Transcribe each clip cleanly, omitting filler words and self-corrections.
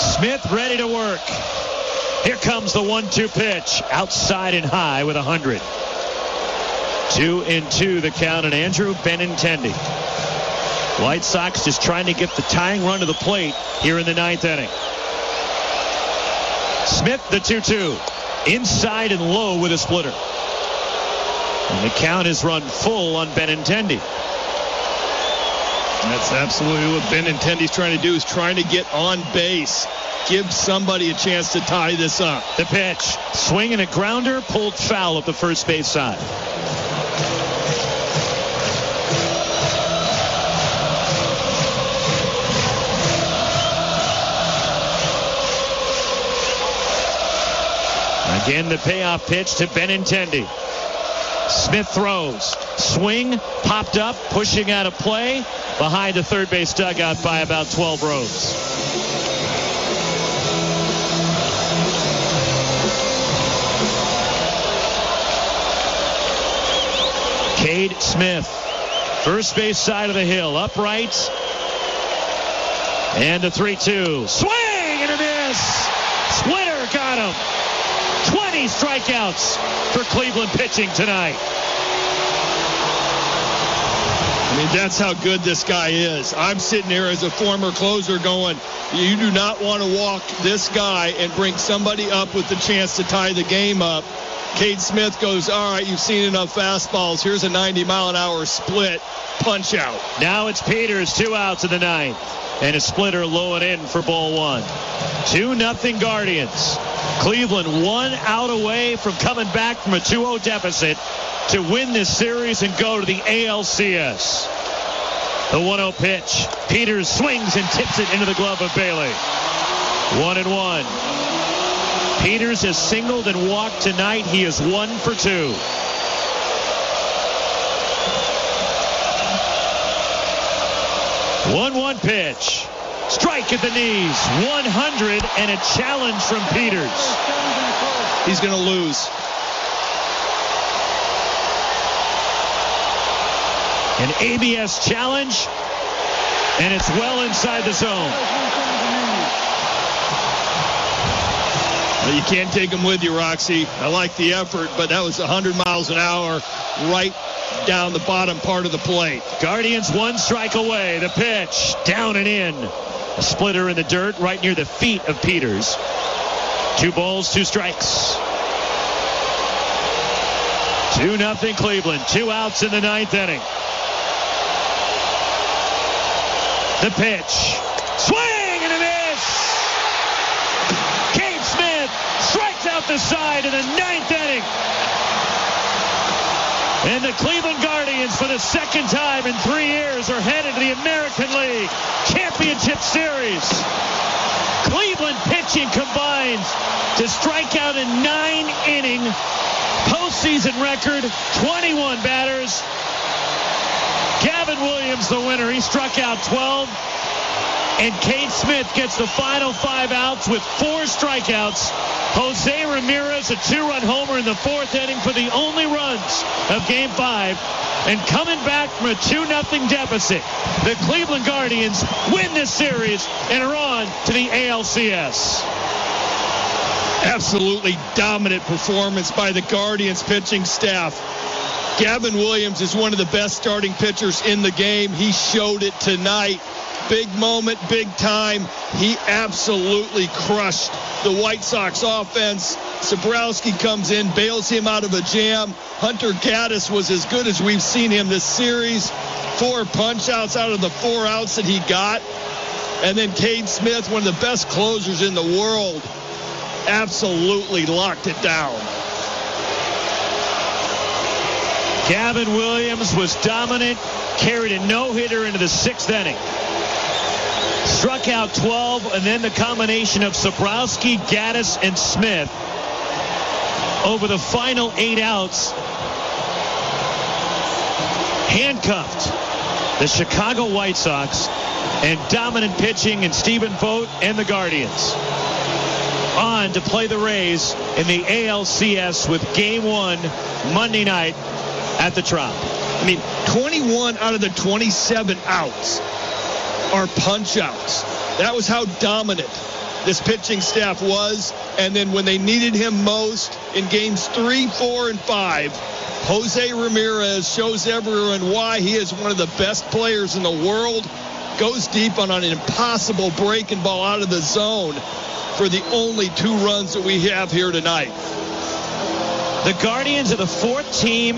Smith ready to work. Here comes the 1-2 pitch. Outside and high with 100. 2-2 the count, and Andrew Benintendi. White Sox just trying to get the tying run to the plate here in the 9th inning. Smith, the 2-2. Inside and low with a splitter. And the count is run full on Benintendi. That's absolutely what Benintendi's trying to do, is trying to get on base. Give somebody a chance to tie this up. The pitch. Swing and a grounder, pulled foul up the first base side. Again, the payoff pitch to Benintendi. Smith throws. Swing, popped up, pushing out of play. Behind the third base dugout by about 12 rows. Cade Smith, first base side of the hill, upright. And the 3-2. Swing and a miss. Splitter got him. 20 strikeouts for Cleveland pitching tonight. I mean, that's how good this guy is. I'm sitting here as a former closer going, you do not want to walk this guy and bring somebody up with the chance to tie the game up. Cade Smith goes, all right, you've seen enough fastballs. Here's a 90-mile-an-hour split. Punch out. Now it's Peters, 2 outs in the 9th. And a splitter low and in for ball 1. 2-0 Guardians. Cleveland 1 out away from coming back from a 2-0 deficit to win this series and go to the ALCS. The 1-0 pitch. Peters swings and tips it into the glove of Bailey. 1-1. Peters has singled and walked tonight. He is 1 for 2. One pitch. Strike at the knees. 100 and a challenge from Peters. He's going to lose. An ABS challenge, and it's well inside the zone. Well, you can't take him with you, Roxy. I like the effort, but that was 100 miles an hour right down the bottom part of the plate. Guardians 1 strike away. The pitch down and in. A splitter in the dirt right near the feet of Peters. 2 balls, 2 strikes. 2-0 Cleveland. 2 outs in the 9th inning. The pitch. Swing and a miss. Cade Smith strikes out the side in the 9th inning. And the Cleveland Guardians, for the second time in 3 years, are headed to the American League Championship Series. Cleveland pitching combines to strike out in 9-inning postseason record, 21 batters. Gavin Williams, the winner. He struck out 12. And Cade Smith gets the final 5 outs with 4 strikeouts. Jose Ramirez, a 2-run homer in the 4th inning for the only runs of Game 5. And coming back from a 2-0 deficit, the Cleveland Guardians win this series and are on to the ALCS. Absolutely dominant performance by the Guardians pitching staff. Gavin Williams is one of the best starting pitchers in the game. He showed it tonight. Big moment, big time. He absolutely crushed the White Sox offense. Sabrowski comes in, bails him out of a jam. Hunter Gaddis was as good as we've seen him this series. 4 punch-outs out of the 4 outs that he got. And then Cade Smith, one of the best closers in the world, absolutely locked it down. Gavin Williams was dominant, carried a no-hitter into the 6th inning. Struck out 12, and then the combination of Sabrowski, Gaddis, and Smith over the final 8 outs handcuffed the Chicago White Sox, and dominant pitching in Stephen Vogt and the Guardians. On to play the Rays in the ALCS with Game 1 Monday night at the Trop. I mean, 21 out of the 27 outs are punch outs. That was how dominant this pitching staff was. And then when they needed him most in games 3, 4, and 5, Jose Ramirez shows everyone why he is one of the best players in the world. Goes deep on an impossible breaking ball out of the zone for the only 2 runs that we have here tonight. The Guardians are the 4th team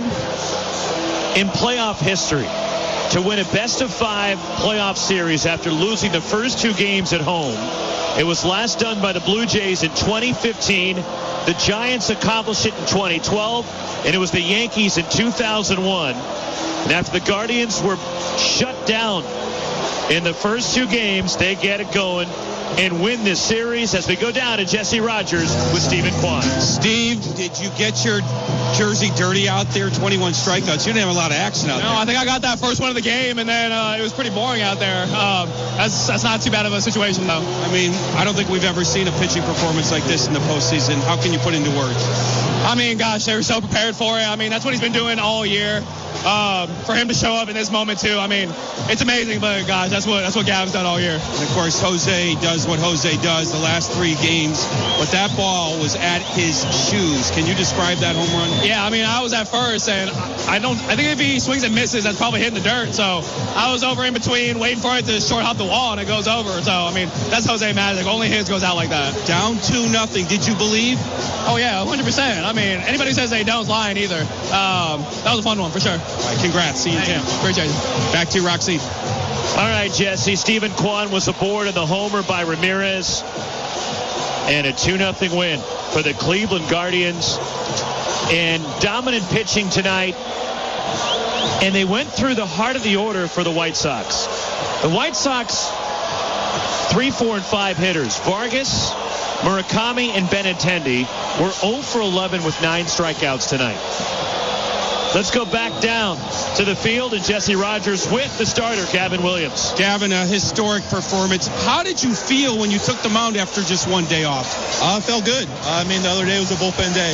in playoff history to win a best-of-5 playoff series after losing the first 2 games at home. It was last done by the Blue Jays in 2015. The Giants accomplished it in 2012, and it was the Yankees in 2001. And after the Guardians were shut down in the first 2 games, they get it going and win this series as we go down to Jesse Rogers with Stephen Kwan. Steve, did you get your jersey dirty out there? 21 strikeouts. You didn't have a lot of action out there. No, I think I got that first one of the game, and then it was pretty boring out there. That's not too bad of a situation, though. I mean, I don't think we've ever seen a pitching performance like this in the postseason. How can you put into words? I mean, gosh, they were so prepared for it. I mean, that's what he's been doing all year. For him to show up in this moment, too, I mean, it's amazing, but, gosh, that's what Gavin's done all year. And, of course, Jose does what Jose does the last 3 games, but that ball was at his shoes. Can you describe that home run? Yeah, I mean, I was at first, and I think if he swings and misses, that's probably hitting the dirt. So I was over in between waiting for it to short hop the wall, and it goes over. So, I mean, that's Jose magic. Only his goes out like that. Down 2-0. Did you believe? Oh, yeah, 100%. I mean, anybody who says they don't's lying either. That was a fun one, for sure. All right, congrats. See you in Tampa. Appreciate it. Back to you, Roxy. All right, Jesse. Stephen Kwan was aboard in the homer by Ramirez. And a 2-0 win for the Cleveland Guardians. And dominant pitching tonight. And they went through the heart of the order for the White Sox. The White Sox, 3, 4, and 5 hitters. Vargas, Murakami, and Benintendi were 0 for 11 with 9 strikeouts tonight. Let's go back down to the field, and Jesse Rogers with the starter, Gavin Williams. Gavin, a historic performance. How did you feel when you took the mound after just 1 day off? I felt good. I mean, the other day was a bullpen day.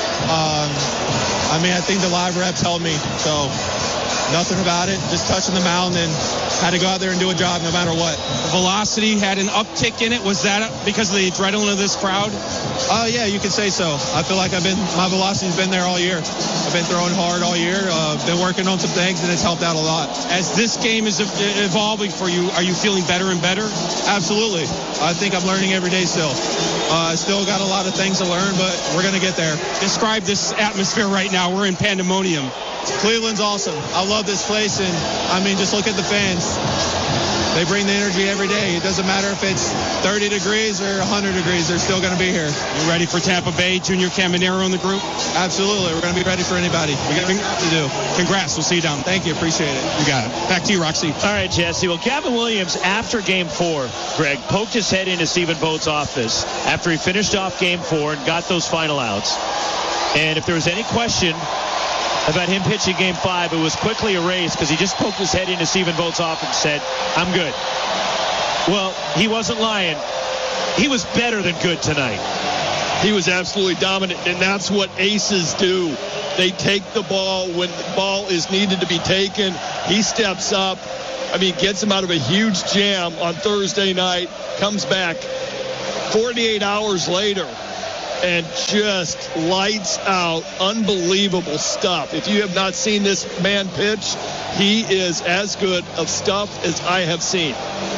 I think the live reps held me, so nothing about it. Just touching the mound and had to go out there and do a job no matter what. Velocity had an uptick in it. Was that because of the adrenaline of this crowd? Yeah, you could say so. I feel like my velocity's been there all year. I've been throwing hard all year. Been working on some things, and it's helped out a lot. As this game is evolving for you, are you feeling better and better? Absolutely. I think I'm learning every day still. Still got a lot of things to learn, but we're going to get there. Describe this atmosphere right now. We're in pandemonium. Cleveland's awesome. I love this place, and just look at the fans. They bring the energy every day. It doesn't matter if it's 30 degrees or 100 degrees. They're still going to be here. You ready for Tampa Bay? Junior Caminero in the group? Absolutely. We're going to be ready for anybody. We got work to do. Congrats. We'll see you down. Thank you. Appreciate it. You got it. Back to you, Roxy. All right, Jesse. Well, Gavin Williams, after Game 4, Greg, poked his head into Stephen Vogt's office after he finished off Game 4 and got those final outs. And if there was any question about him pitching Game 5, it was quickly erased because he just poked his head into Stephen Vogt's office and said, I'm good. Well, he wasn't lying. He was better than good tonight. He was absolutely dominant, and that's what aces do. They take the ball when the ball is needed to be taken. He steps up. Gets him out of a huge jam on Thursday night, comes back 48 hours later, and just lights out. Unbelievable stuff. If you have not seen this man pitch, he is as good of stuff as I have seen.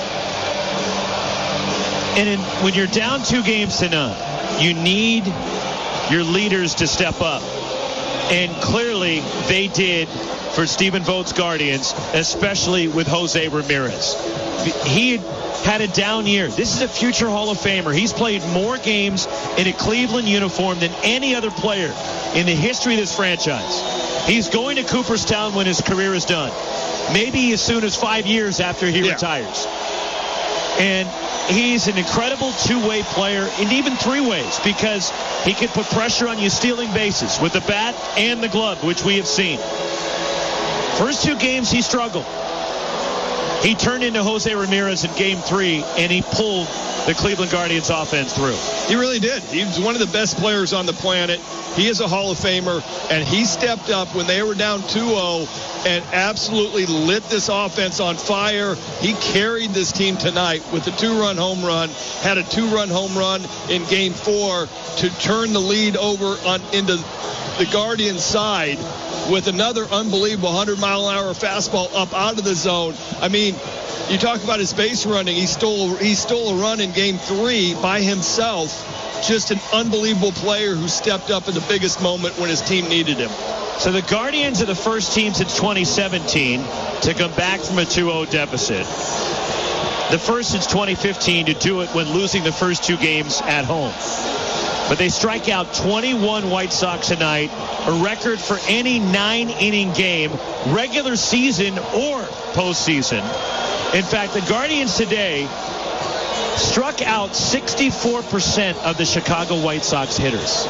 And when you're down 2 games to none, you need your leaders to step up. And clearly they did for Stephen Vogt's Guardians, especially with Jose Ramirez. He had a down year. This is a future Hall of Famer. He's played more games in a Cleveland uniform than any other player in the history of this franchise. He's going to Cooperstown when his career is done. Maybe as soon as 5 years after he retires. And he's an incredible 2-way player, and even 3 ways, because he can put pressure on you stealing bases with the bat and the glove, which we have seen. First 2 games he struggled. He turned into Jose Ramirez in Game 3, and he pulled the Cleveland Guardians offense through. He really did. He was one of the best players on the planet. He is a Hall of Famer, and he stepped up when they were down 2-0 and absolutely lit this offense on fire. He carried this team tonight with a 2-run home run, had a 2-run home run in Game 4 to turn the lead over into the Guardians' side with another unbelievable 100-mile-an-hour fastball up out of the zone. I mean, you talk about his base running. He stole a run in Game 3 by himself. Just an unbelievable player who stepped up in the biggest moment when his team needed him. So the Guardians are the first team since 2017 to come back from a 2-0 deficit. The first since 2015 to do it when losing the first 2 games at home. But they strike out 21 White Sox tonight, a record for any 9-inning game, regular season or postseason. In fact, the Guardians today struck out 64% of the Chicago White Sox hitters.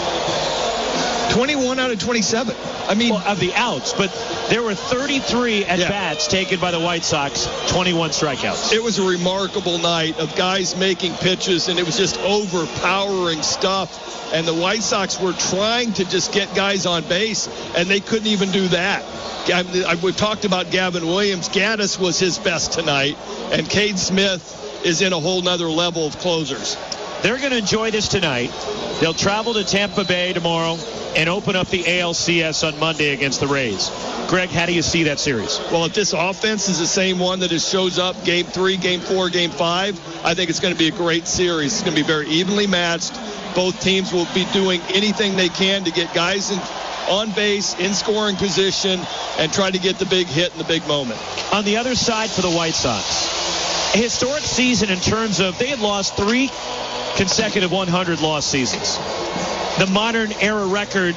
21 out of 27. I mean, of the outs, but there were 33 at-bats taken by the White Sox, 21 strikeouts. It was a remarkable night of guys making pitches, and it was just overpowering stuff. And the White Sox were trying to just get guys on base, and they couldn't even do that. We've talked about Gavin Williams. Gaddis was his best tonight, and Cade Smith is in a whole nother level of closers. They're going to enjoy this tonight. They'll travel to Tampa Bay tomorrow and open up the ALCS on Monday against the Rays. Greg, how do you see that series? Well, if this offense is the same one that shows up Game 3, Game 4, Game 5, I think it's going to be a great series. It's going to be very evenly matched. Both teams will be doing anything they can to get guys on base, in scoring position, and try to get the big hit in the big moment. On the other side for the White Sox, a historic season in terms of they had lost 3 consecutive 100-loss seasons. The modern era record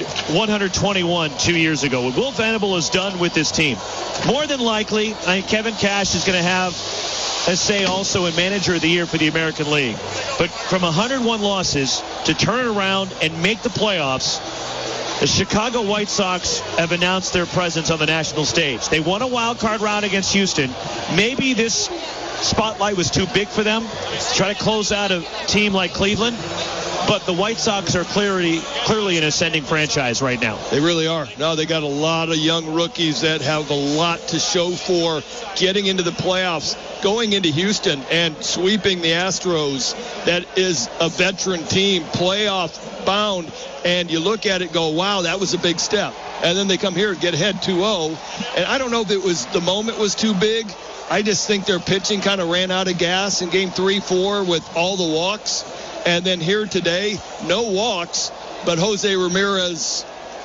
121 2 years ago. What Will Venable has done with this team, more than likely, I think Kevin Cash is going to have a say also in Manager of the Year for the American League. But from 101 losses to turn it around and make the playoffs, the Chicago White Sox have announced their presence on the national stage. They won a wild card round against Houston. Maybe this spotlight was too big for them to try to close out a team like Cleveland. But the White Sox are clearly an ascending franchise right now. They really are. No, they got a lot of young rookies that have a lot to show for getting into the playoffs, going into Houston and sweeping the Astros. That is a veteran team, playoff bound. And you look at it, go, wow, that was a big step. And then they come here and get ahead 2-0. And I don't know if it was the moment was too big. I just think their pitching kind of ran out of gas in Game 3, 4 with all the walks. And then here today, no walks, but Jose Ramirez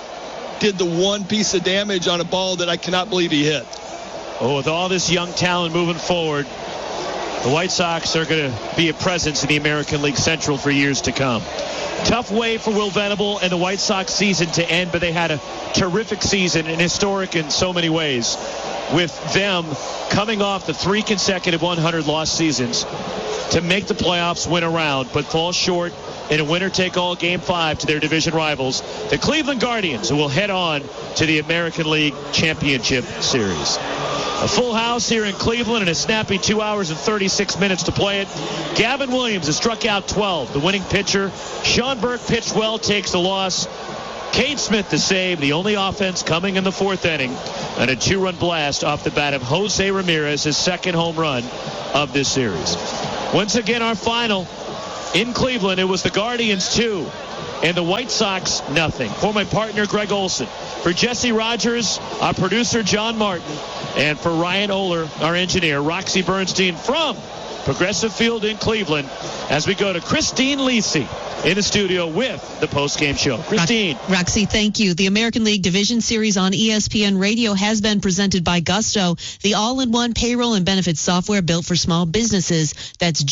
did the one piece of damage on a ball that I cannot believe he hit. Oh, with all this young talent moving forward, the White Sox are going to be a presence in the American League Central for years to come. Tough way for Will Venable and the White Sox season to end, but they had a terrific season and historic in so many ways, with them coming off the 3 consecutive 100-loss seasons to make the playoffs, win a round, but fall short in a winner-take-all Game 5 to their division rivals, the Cleveland Guardians, who will head on to the American League Championship Series. A full house here in Cleveland and a snappy 2 hours and 36 minutes to play it. Gavin Williams has struck out 12, the winning pitcher. Sean Burke pitched well, takes the loss. Cade Smith the save, the only offense coming in the 4th inning, and a 2-run blast off the bat of Jose Ramirez, his 2nd home run of this series. Once again, our final in Cleveland, it was the Guardians 2 and the White Sox nothing. For my partner, Greg Olson, for Jesse Rogers, our producer, John Martin, and for Ryan Oler, our engineer, Roxy Bernstein from Progressive Field in Cleveland, as we go to Christine Lisi in the studio with the post-game show. Christine. Roxy, thank you. The American League Division Series on ESPN Radio has been presented by Gusto, the all-in-one payroll and benefits software built for small businesses. That's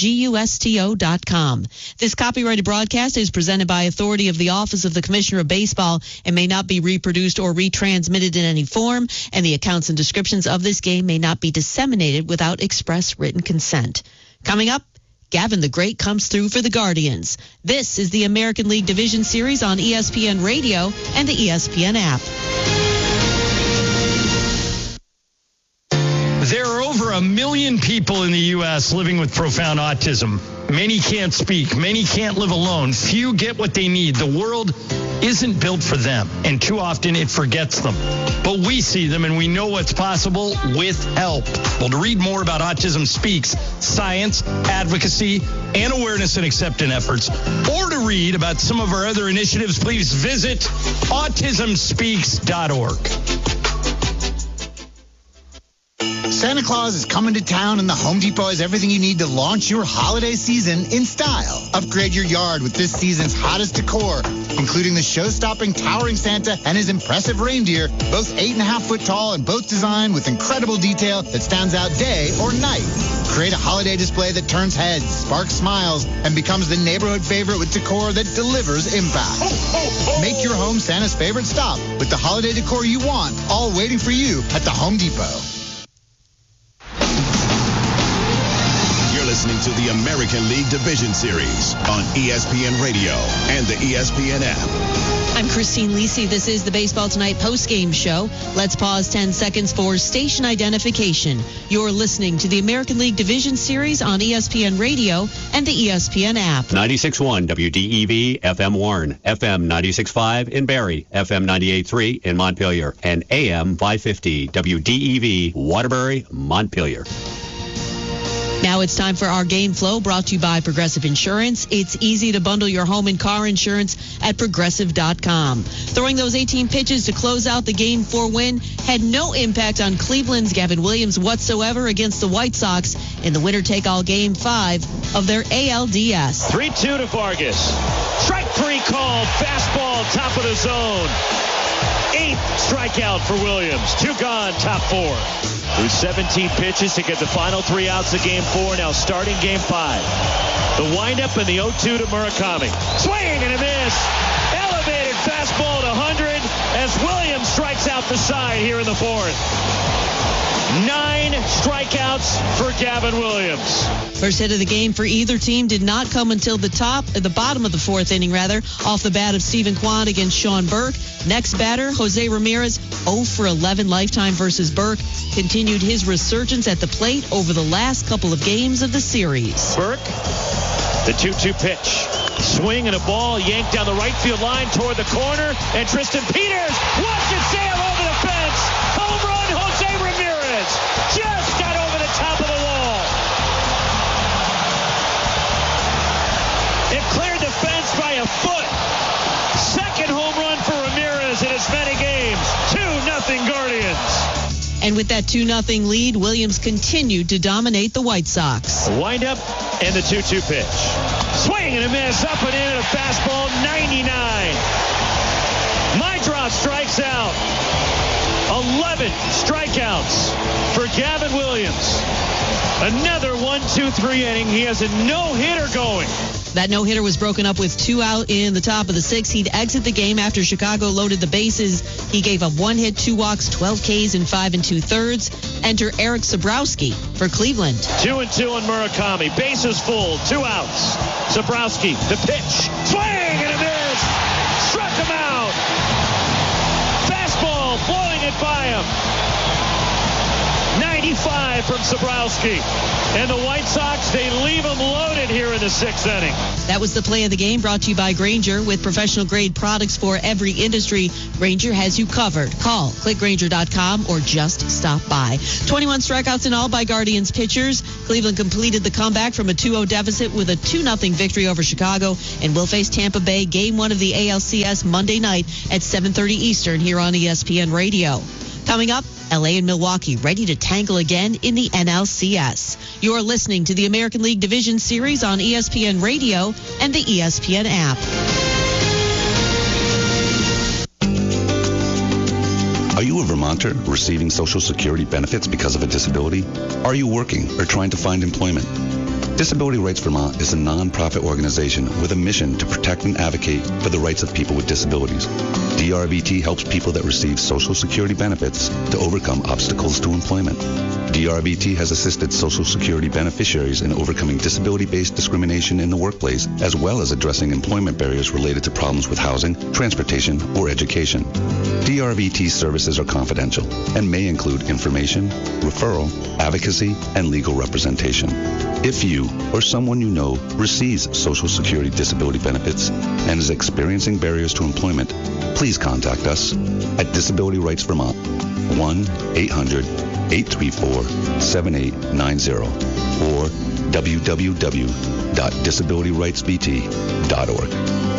GUSTO.com. This copyrighted broadcast is presented by authority of the Office of the Commissioner of Baseball and may not be reproduced or retransmitted in any form, and the accounts and descriptions of this game may not be disseminated without express written consent. Coming up, Gavin the Great comes through for the Guardians. This is the American League Division Series on ESPN Radio and the ESPN app. There are over 1 million million people in the U.S. living with profound autism. Many can't speak. Many can't live alone. Few get what they need. The world isn't built for them, and too often it forgets them. But we see them, and we know what's possible with help. Well, to read more about Autism Speaks, science, advocacy, and awareness and acceptance efforts, or to read about some of our other initiatives, please visit autismspeaks.org. Santa Claus is coming to town, and the Home Depot has everything you need to launch your holiday season in style. Upgrade your yard with this season's hottest decor, including the show-stopping towering Santa and his impressive reindeer, both 8.5-foot tall and both designed with incredible detail that stands out day or night. Create a holiday display that turns heads, sparks smiles, and becomes the neighborhood favorite with decor that delivers impact. Make your home Santa's favorite stop with the holiday decor you want, all waiting for you at the Home Depot. Listening to the American League Division Series on ESPN Radio and the ESPN app. I'm Christine Lisi. This is the Baseball Tonight postgame show. Let's pause 10 seconds for station identification. You're listening to the American League Division Series on ESPN Radio and the ESPN app. 96.1 WDEV FM Warren, FM 96.5 in Barrie, FM 98.3 in Montpelier, and AM 550 WDEV Waterbury, Montpelier. Now it's time for our Game Flow, brought to you by Progressive Insurance. It's easy to bundle your home and car insurance at Progressive.com. Throwing those 18 pitches to close out the Game 4 win had no impact on Cleveland's Gavin Williams whatsoever against the White Sox in the winner-take-all Game 5 of their ALDS. 3-2 to Vargas. Strike 3 called. Fastball, top of the zone. 8th strikeout for Williams. 2 gone, top 4. Through 17 pitches to get the final 3 outs of Game 4. Now starting Game 5. The windup and the 0-2 to Murakami. Swing and a miss. Elevated fastball to 100 as Williams strikes out the side here in the 4th. 9 strikeouts for Gavin Williams. First hit of the game for either team did not come until the bottom of the 4th inning, off the bat of Stephen Kwan against Sean Burke. Next batter, Jose Ramirez, 0 for 11 lifetime versus Burke, continued his resurgence at the plate over the last couple of games of the series. Burke, the 2-2 pitch. Swing and a ball yanked down the right field line toward the corner, and Tristan Peters watch it sail over the fence. Home run, Jose Ramirez. Just got over the top of the wall. It cleared the fence by a foot. Second home run for Ramirez in as many games. 2-0 Guardians. And with that 2-0 lead, Williams continued to dominate the White Sox. The windup and the 2-2 pitch. Swing and a miss, up and in, a fastball, 99. Meidroth strikes out. 11 strikeouts for Gavin Williams. Another 1-2-3 inning. He has a no-hitter going. That no-hitter was broken up with 2 out in the top of the 6th. He'd exit the game after Chicago loaded the bases. He gave up 1 hit, 2 walks, 12 Ks in 5 2/3. Enter Eric Sabrowski for Cleveland. 2-2 on Murakami. Bases full, 2 outs. Sabrowski, the pitch. Swing and a miss. Struck him out. Fastball, blowing it by him. 95 from Sabrowski. And the White Sox, they leave them loaded here in the 6th inning. That was the play of the game, brought to you by Grainger. With professional-grade products for every industry, Grainger has you covered. Call, clickgrainger.com, or just stop by. 21 strikeouts in all by Guardians pitchers. Cleveland completed the comeback from a 2-0 deficit with a 2-0 victory over Chicago, and will face Tampa Bay Game 1 of the ALCS Monday night at 7:30 Eastern here on ESPN Radio. Coming up, LA and Milwaukee ready to tangle again in the NLCS. You're listening to the American League Division Series on ESPN Radio and the ESPN app. Are you a Vermonter receiving Social Security benefits because of a disability? Are you working or trying to find employment? Disability Rights Vermont is a non-profit organization with a mission to protect and advocate for the rights of people with disabilities. DRVT helps people that receive Social Security benefits to overcome obstacles to employment. DRVT has assisted Social Security beneficiaries in overcoming disability-based discrimination in the workplace, as well as addressing employment barriers related to problems with housing, transportation, or education. DRVT services are confidential and may include information, referral, advocacy, and legal representation. If you or someone you know receives Social Security disability benefits and is experiencing barriers to employment, please contact us at Disability Rights Vermont, 1-800-834-7890 or www.disabilityrightsvt.org.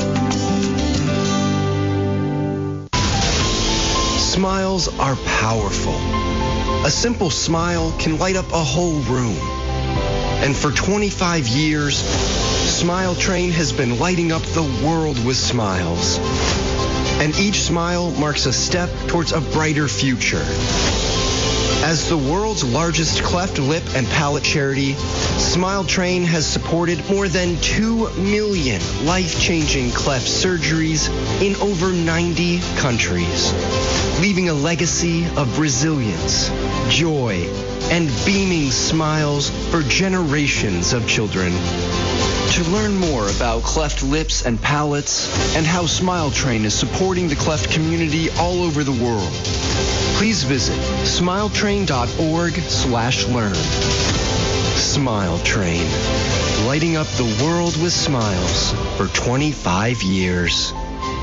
Smiles are powerful. A simple smile can light up a whole room. And for 25 years, Smile Train has been lighting up the world with smiles. And each smile marks a step towards a brighter future. As the world's largest cleft lip and palate charity, Smile Train has supported more than 2 million life-changing cleft surgeries in over 90 countries, leaving a legacy of resilience, joy, and beaming smiles for generations of children. To learn more about cleft lips and palates and how Smile Train is supporting the cleft community all over the world, please visit smiletrain.org/learn. Smile Train, lighting up the world with smiles for 25 years.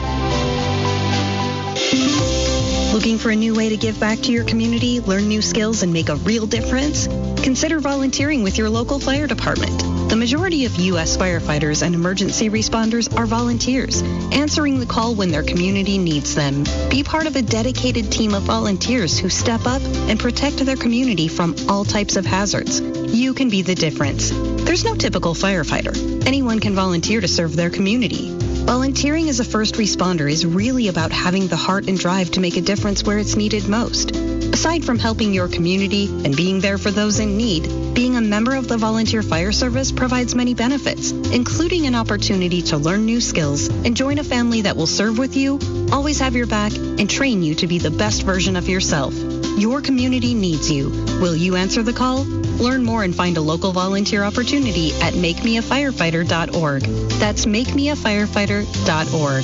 Looking for a new way to give back to your community, learn new skills, and make a real difference? Consider volunteering with your local fire department. The majority of U.S. firefighters and emergency responders are volunteers, answering the call when their community needs them. Be part of a dedicated team of volunteers who step up and protect their community from all types of hazards. You can be the difference. There's no typical firefighter. Anyone can volunteer to serve their community. Volunteering as a first responder is really about having the heart and drive to make a difference where it's needed most. Aside from helping your community and being there for those in need, being a member of the Volunteer Fire Service provides many benefits, including an opportunity to learn new skills and join a family that will serve with you, always have your back, and train you to be the best version of yourself. Your community needs you. Will you answer the call? Learn more and find a local volunteer opportunity at makemeafirefighter.org. That's makemeafirefighter.org.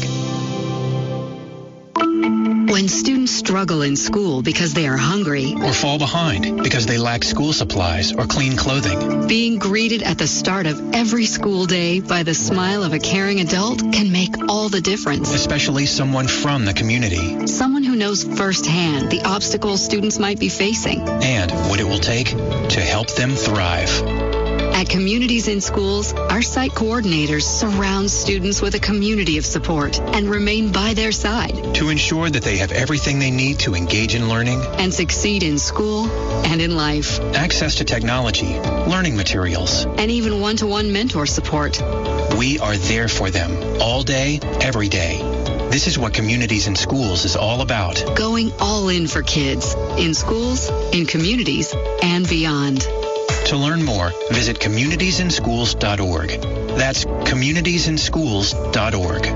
When students struggle in school because they are hungry or fall behind because they lack school supplies or clean clothing, being greeted at the start of every school day by the smile of a caring adult can make all the difference. Especially someone from the community. Someone who knows firsthand the obstacles students might be facing and what it will take to help them thrive. At Communities in Schools, our site coordinators surround students with a community of support and remain by their side to ensure that they have everything they need to engage in learning and succeed in school and in life. Access to technology, learning materials, and even one-to-one mentor support. We are there for them all day, every day. This is what Communities in Schools is all about. Going all in for kids, in schools, in communities, and beyond. To learn more, visit communitiesinschools.org. That's communitiesinschools.org.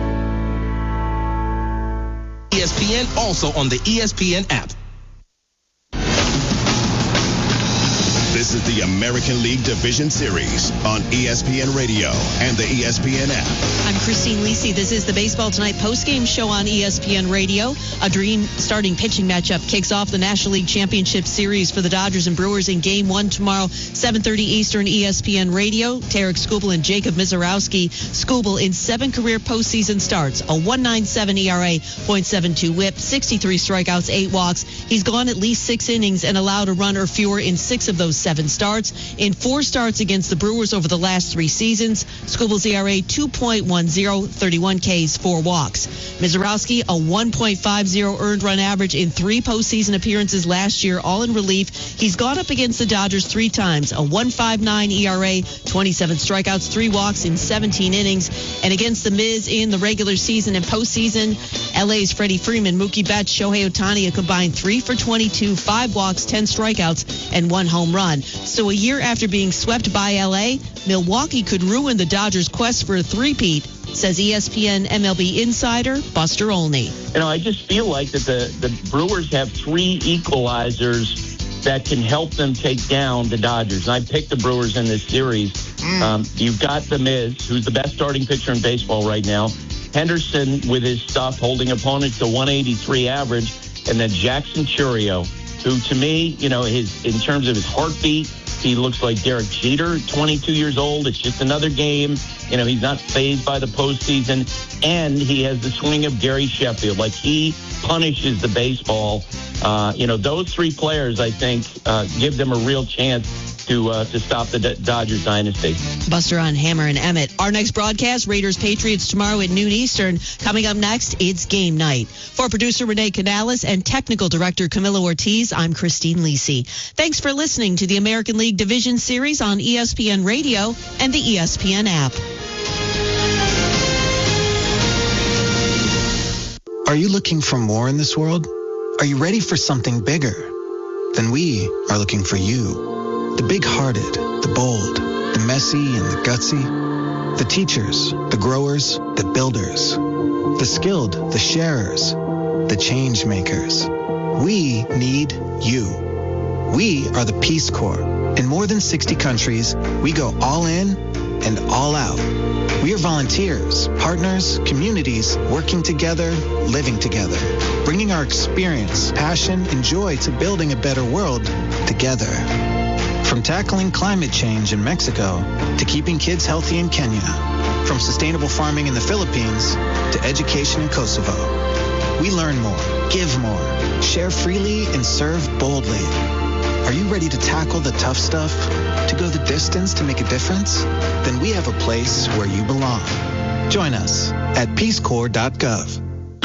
ESPN also on the ESPN app. This is the American League Division Series on ESPN Radio and the ESPN app. I'm Christine Lisi. This is the Baseball Tonight postgame show on ESPN Radio. A dream starting pitching matchup kicks off the National League Championship Series for the Dodgers and Brewers in Game 1 tomorrow, 7:30 Eastern, ESPN Radio. Tarek Skubal and Jacob Mizorowski. Skubal in 7 career postseason starts, a 1.97 ERA, .72 whip, 63 strikeouts, 8 walks. He's gone at least 6 innings and allowed a run or fewer in 6 of those 7 starts. In 4 starts against the Brewers over the last 3 seasons, Skubal's ERA 2.10, 31 Ks, 4 walks. Mizorowski, a 1.50 earned run average in 3 postseason appearances last year, all in relief. He's gone up against the Dodgers 3 times, a 1.59 ERA, 27 strikeouts, 3 walks in 17 innings. And against the Miz in the regular season and postseason, LA's Freddie Freeman, Mookie Betts, Shohei Ohtani, a combined 3 for 22, 5 walks, 10 strikeouts, and 1 home run. So a year after being swept by LA, Milwaukee could ruin the Dodgers' quest for a three-peat, says ESPN MLB insider Buster Olney. I just feel like that the Brewers have 3 equalizers that can help them take down the Dodgers. And I picked the Brewers in this series. You've got The Miz, who's the best starting pitcher in baseball right now. Henderson with his stuff, holding opponents to 183 average. And then Jackson Chourio, who to me, you know, in terms of his heartbeat, he looks like Derek Jeter, 22 years old. It's just another game. You know, he's not fazed by the postseason. And he has the swing of Gary Sheffield. Like, he punishes the baseball. Those three players, I think, give them a real chance to stop the Dodgers dynasty. Buster on Hammer and Emmett. Our next broadcast, Raiders-Patriots tomorrow at noon Eastern. Coming up next, it's game night. For producer Renee Canales and technical director Camilo Ortiz, I'm Christine Lisi. Thanks for listening to the American League Division Series on ESPN Radio and the ESPN app. Are you looking for more in this world? Are you ready for something bigger? Then we are looking for you. The big-hearted, the bold, the messy and the gutsy, the teachers, the growers, the builders, the skilled, the sharers, the change makers. We need you. We are the Peace Corps. In more than 60 countries, we go all in and all out. We are volunteers, partners, communities, working together, living together, bringing our experience, passion, and joy to building a better world together. From tackling climate change in Mexico to keeping kids healthy in Kenya, from sustainable farming in the Philippines to education in Kosovo. We learn more, give more, share freely, and serve boldly. Are you ready to tackle the tough stuff? To go the distance to make a difference? Then we have a place where you belong. Join us at peacecorps.gov.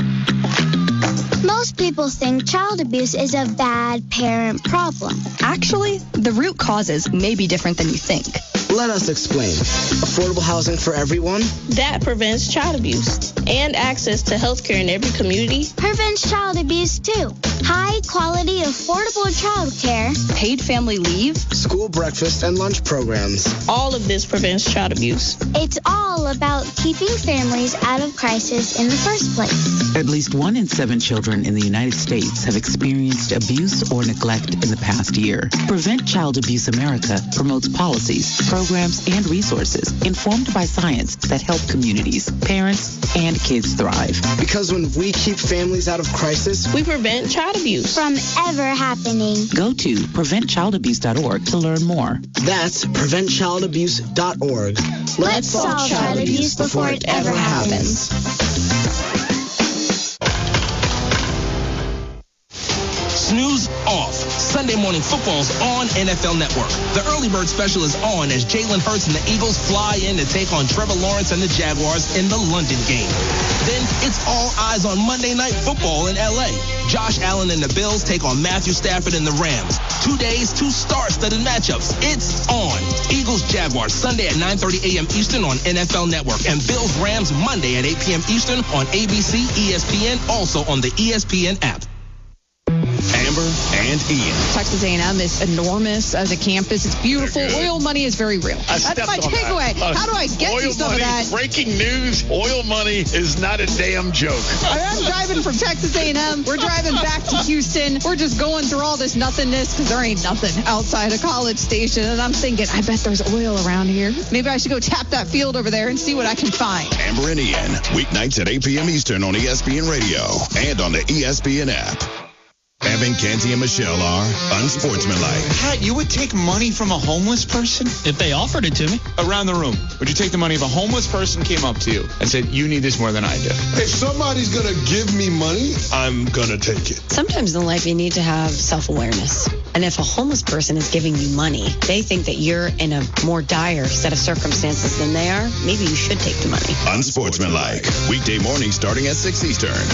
Most people think child abuse is a bad parent problem. Actually, the root causes may be different than you think. Let us explain. Affordable housing for everyone? That prevents child abuse. And access to health care in every community. Prevents child abuse, too. High quality, affordable child care. Paid family leave. School breakfast and lunch programs. All of this prevents child abuse. It's all about keeping families out of crisis in the first place. At least 1 in 7 children in the United States have experienced abuse or neglect in the past year. Prevent Child Abuse America promotes policies, programs, and resources informed by science that help communities, parents, and kids thrive. Because when we keep families out of crisis, we prevent child abuse from ever happening. Go to preventchildabuse.org to learn more. That's preventchildabuse.org. Let's solve child abuse before it ever happens. Snooze off. Sunday morning football's on NFL Network. The early bird special is on as Jalen Hurts and the Eagles fly in to take on Trevor Lawrence and the Jaguars in the London game. Then it's all eyes on Monday Night Football in L.A. Josh Allen and the Bills take on Matthew Stafford and the Rams. 2 days, 2 star-studded matchups. It's on. Eagles-Jaguars Sunday at 9:30 a.m. Eastern on NFL Network. And Bills-Rams Monday at 8 p.m. Eastern on ABC, ESPN, also on the ESPN app. Amber and Ian. Texas A&M is enormous as a campus. It's beautiful. Oil money is very real. That's my takeaway. How do I get you some of that? Breaking news, oil money is not a damn joke. I'm driving from Texas A&M. We're driving back to Houston. We're just going through all this nothingness because there ain't nothing outside of College Station. And I'm thinking, I bet there's oil around here. Maybe I should go tap that field over there and see what I can find. Amber and Ian, weeknights at 8 p.m. Eastern on ESPN Radio and on the ESPN app. Evan, Canty, and Michelle are unsportsmanlike. Pat, you would take money from a homeless person? If they offered it to me. Around the room, would you take the money if a homeless person came up to you and said, you need this more than I do? If somebody's going to give me money, I'm going to take it. Sometimes in life you need to have self-awareness. And if a homeless person is giving you money, they think that you're in a more dire set of circumstances than they are, maybe you should take the money. Unsportsmanlike. Weekday mornings starting at 6 Eastern.